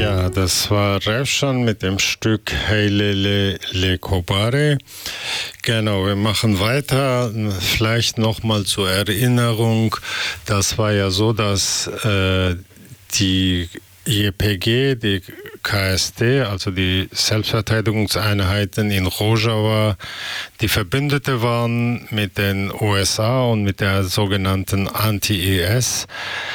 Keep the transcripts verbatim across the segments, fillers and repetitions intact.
Ja, das war Revshan mit dem Stück Heilele Le Kobare. Genau, wir machen weiter. Vielleicht nochmal zur Erinnerung. Das war ja so, dass äh, die Y P G, die K S D, also die Selbstverteidigungseinheiten in Rojava, die Verbündete waren mit den U S A und mit der sogenannten Anti-I S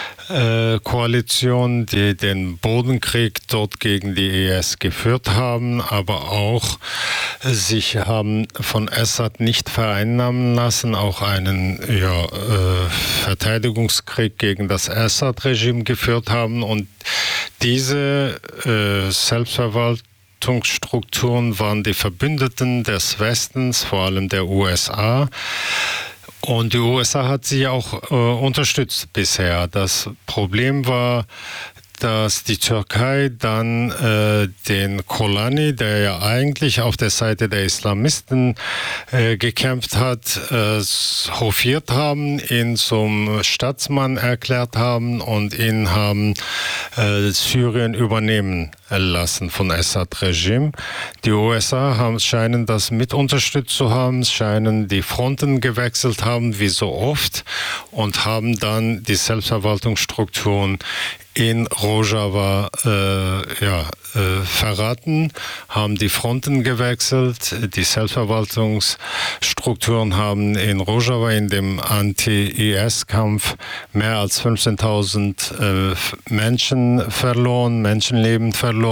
Koalition, die den Bodenkrieg dort gegen die I S geführt haben, aber auch sich haben von Assad nicht vereinnahmen lassen, auch einen ja, äh, Verteidigungskrieg gegen das Assad-Regime geführt haben. Und diese äh, Selbstverwaltungsstrukturen waren die Verbündeten des Westens, vor allem der U S A. Und die U S A hat sie auch äh, unterstützt bisher. Das Problem war, dass die Türkei dann äh, den Kolani, der ja eigentlich auf der Seite der Islamisten äh, gekämpft hat, äh, hofiert haben, ihn zum Staatsmann erklärt haben und ihn haben äh, Syrien übernehmen lassen von Assad-Regime. Die U S A haben, scheinen das mit unterstützt zu haben, scheinen die Fronten gewechselt haben, wie so oft, und haben dann die Selbstverwaltungsstrukturen in Rojava äh, ja, äh, verraten, haben die Fronten gewechselt. Die Selbstverwaltungsstrukturen haben in Rojava in dem Anti-I S-Kampf mehr als fünfzehntausend äh, Menschen verloren, Menschenleben verloren.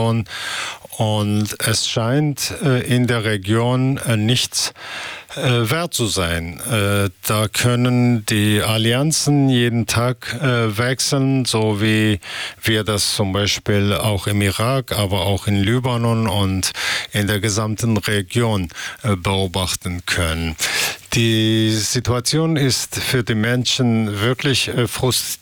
Und es scheint äh, in der Region äh, nichts äh, wert zu sein. Äh, da können die Allianzen jeden Tag äh, wechseln, so wie wir das zum Beispiel auch im Irak, aber auch in Libanon und in der gesamten Region äh, beobachten können. Die Situation ist für die Menschen wirklich äh, frustrierend.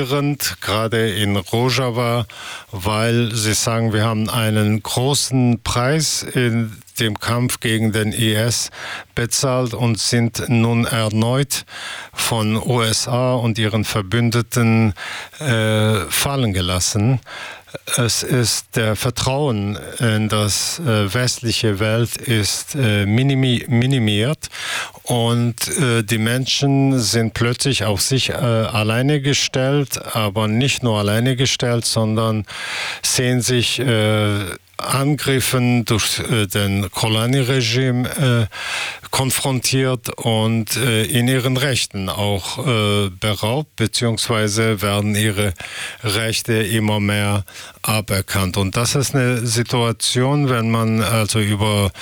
Gerade in Rojava, weil sie sagen, wir haben einen großen Preis in dem Kampf gegen den I S bezahlt und sind nun erneut von U S A und ihren Verbündeten äh, fallen gelassen. Es ist der Vertrauen in das äh, westliche Welt ist äh, minimi- minimiert und äh, die Menschen sind plötzlich auf sich äh, alleine gestellt, aber nicht nur alleine gestellt, sondern sehen sich äh, Angriffen durch äh, den Kolani-Regime äh, konfrontiert und äh, in ihren Rechten auch äh, beraubt, beziehungsweise werden ihre Rechte immer mehr aberkannt. Und das ist eine Situation, wenn man also über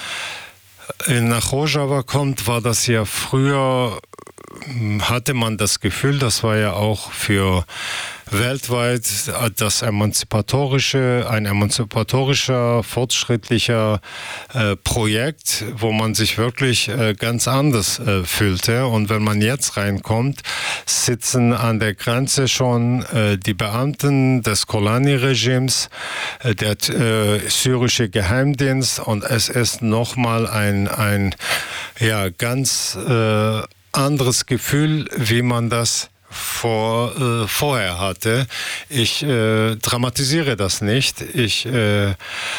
nach Rojava kommt, war das ja früher, hatte man das Gefühl, das war ja auch für weltweit das emanzipatorische, ein emanzipatorischer, fortschrittlicher äh, Projekt, wo man sich wirklich äh, ganz anders äh, fühlte. Und wenn man jetzt reinkommt, sitzen an der Grenze schon äh, die Beamten des Kolani-Regimes, äh, der äh, syrische Geheimdienst, und es ist nochmal ein, ein ja, ganz äh, anderes Gefühl, wie man das Vor, äh, vorher hatte. Ich äh, dramatisiere das nicht. Ich äh,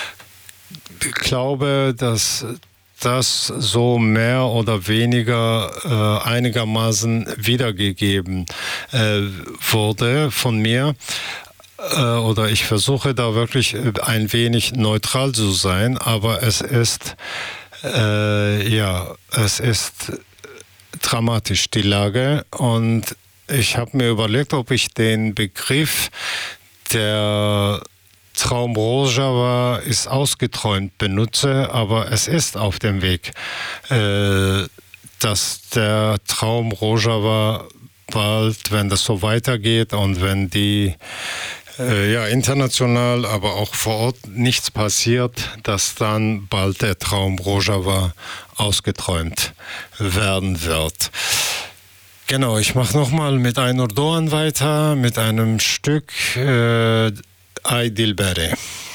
glaube, dass das so mehr oder weniger äh, einigermaßen wiedergegeben äh, wurde von mir. Äh, oder ich versuche da wirklich ein wenig neutral zu sein, aber es ist äh, ja, es ist dramatisch, die Lage, und ich habe mir überlegt, ob ich den Begriff der Traum Rojava ist ausgeträumt benutze, aber es ist auf dem Weg, äh, dass der Traum Rojava bald, wenn das so weitergeht und wenn die äh, ja, international, aber auch vor Ort nichts passiert, dass dann bald der Traum Rojava ausgeträumt werden wird. Genau, ich mache nochmal mit Aynur Doğan weiter, mit einem Stück äh, Ay Dilbere.